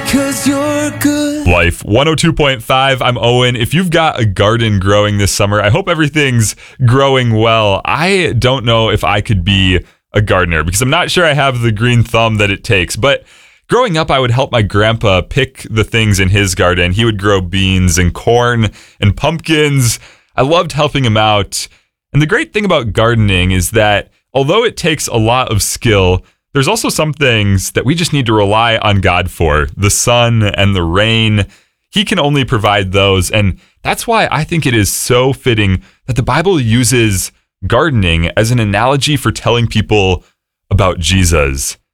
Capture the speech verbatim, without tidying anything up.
'cause you're good. Life one oh two point five. I'm Owen. If you've got a garden growing this summer, I hope everything's growing well. I don't know if I could be a gardener because I'm not sure I have the green thumb that it takes. But growing up, I would help my grandpa pick the things in his garden. He would grow beans and corn and pumpkins. I loved helping him out. And the great thing about gardening is that although it takes a lot of skill, there's also some things that we just need to rely on God for. The sun and the rain. He can only provide those. And that's why I think it is so fitting that the Bible uses gardening as an analogy for telling people about Jesus.